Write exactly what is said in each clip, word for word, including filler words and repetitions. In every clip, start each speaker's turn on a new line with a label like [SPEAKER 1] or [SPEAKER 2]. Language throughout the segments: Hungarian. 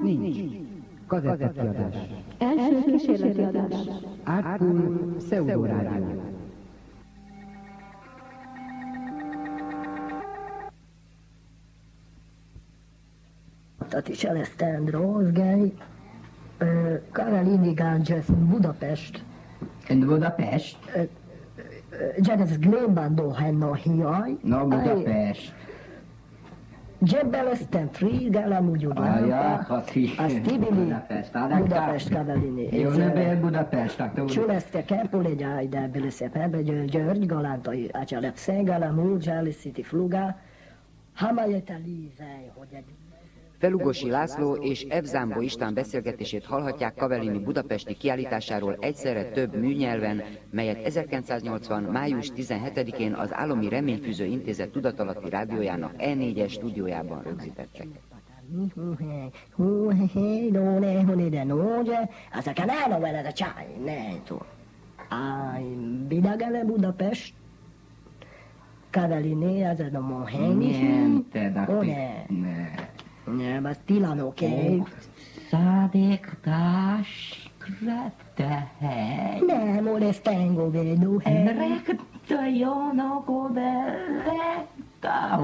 [SPEAKER 1] Nincs. Kazettakiadás.
[SPEAKER 2] Első kísérleti adás.
[SPEAKER 1] Ártkul pseudorádió.
[SPEAKER 3] Tehát is Alessandro Rozgely, Karolini Ganges, Budapest.
[SPEAKER 4] In Budapest?
[SPEAKER 3] Jazz Glembando Henno Hiaj.
[SPEAKER 4] No, Budapest.
[SPEAKER 3] Jebbeleztem Frigala Mugyudlámpa.
[SPEAKER 4] Aja, hát
[SPEAKER 3] Az Tibili,
[SPEAKER 4] Budapest.
[SPEAKER 3] Budapest Karolini.
[SPEAKER 4] Jó, ne bél Budapest.
[SPEAKER 3] Csüleszte Kempolégyá, ide Biliszepebe, György, Galántai, Acsalep Szegala, Múdzsáli, Sziti Fluga, Hamajeta Lízej, hogy egy...
[SPEAKER 5] Felugosi László és Evzámbó István beszélgetését hallhatják Cavellini budapesti kiállításáról egyszerre több műnyelven, melyet ezerkilencszáznyolcvan. május tizenhetedikén az Állami Reményfűző Intézet tudatalatti rádiójának E négyes stúdiójában rögzítettek.
[SPEAKER 3] Bidagele Budapest, Cavellini, ez a Mohenni.
[SPEAKER 4] Niente da qui.
[SPEAKER 3] Ne, ma stilano, ok?
[SPEAKER 4] Szádéktás kretehely.
[SPEAKER 3] Nem, molestengo, vedo, hely.
[SPEAKER 4] Rekta jónak rekta.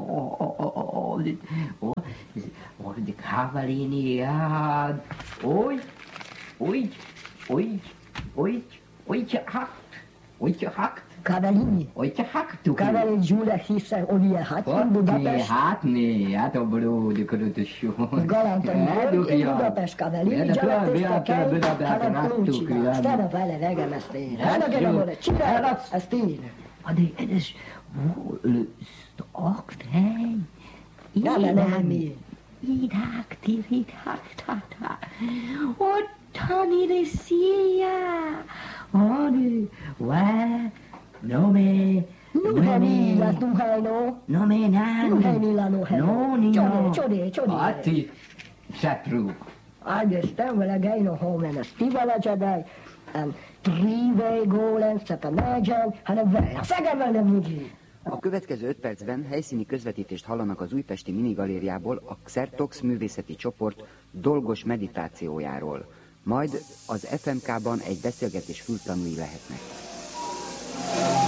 [SPEAKER 4] Hogy Cavellini, hát. Úgy, úgy, úgy, úgy, úgy, hakt, úgy, hakt.
[SPEAKER 3] Cavellini.
[SPEAKER 4] Hogy haktuk.
[SPEAKER 3] Cavellini Giulia hiszen Oliver Hatman, Budapest.
[SPEAKER 4] Hatni, hát a blód, körülötteső.
[SPEAKER 3] Galantai, Budapest Cavellini, gyalatoztak el, hanem Kulcsina. Aztán a vele legem ezt én. Elnögem volna, csinálod, ezt én.
[SPEAKER 4] Addig ez volt akthely.
[SPEAKER 3] Nem, nem, mi.
[SPEAKER 4] Idhágti, idhágtata. Ottani de szíja. Adi, vá. No me,
[SPEAKER 3] no me, la tu no,
[SPEAKER 4] no me nani,
[SPEAKER 3] no me la no
[SPEAKER 4] no ni no,
[SPEAKER 3] chode, chode.
[SPEAKER 4] Ati, satru.
[SPEAKER 3] Ágyeztem vele gejno homen a stivala jadai, and trive gólen, szepe megyen, hanem vele, szegem nem úgy.
[SPEAKER 5] A következő öt percben helyszíni közvetítést hallanak az újpesti minigalériából a Xertox művészeti csoport dolgos meditációjáról. Majd az ef em ká-ban egy beszélgetés fültanúi lehetnek.